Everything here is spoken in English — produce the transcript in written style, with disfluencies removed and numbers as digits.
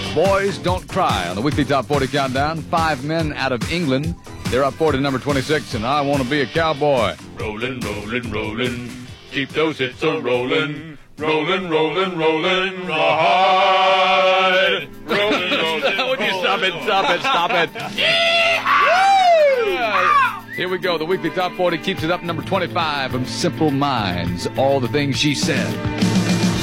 Boys Don't Cry on the weekly Top 40 Countdown. 5 men out of England. They're up 40 to number 26, and I Want to Be a Cowboy. Rollin', rollin', rollin'. Keep those hits a rollin'. Rollin', rollin', rollin'. Ride. Rollin', rollin'. Would you stop it, stop it, stop it. Here we go. The weekly Top 40 keeps it up number 25 from Simple Minds. All the Things She Said.